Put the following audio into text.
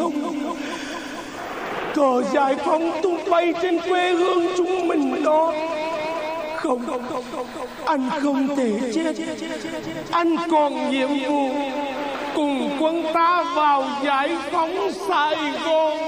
cờ giải phóng tung bay trên quê hương chúng mình đó. Không, anh không thể chết. Anh còn nhiệm vụ cùng quân ta vào giải phóng Sài Gòn.